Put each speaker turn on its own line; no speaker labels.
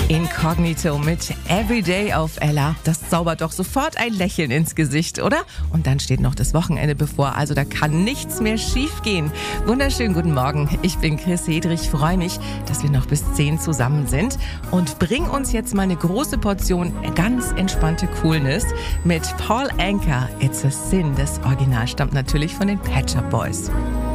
Incognito mit Everyday auf Ella. Das zaubert doch sofort ein Lächeln ins Gesicht, oder? Und dann steht noch das Wochenende bevor, also da kann nichts mehr schief gehen. Wunderschönen guten Morgen, ich bin Chris Hedrich, freue mich, dass wir noch bis 10 zusammen sind und bring uns jetzt mal eine große Portion ganz entspannte Coolness mit Paul Anka, It's a Sin. Das Original stammt natürlich von den Pet Shop Boys.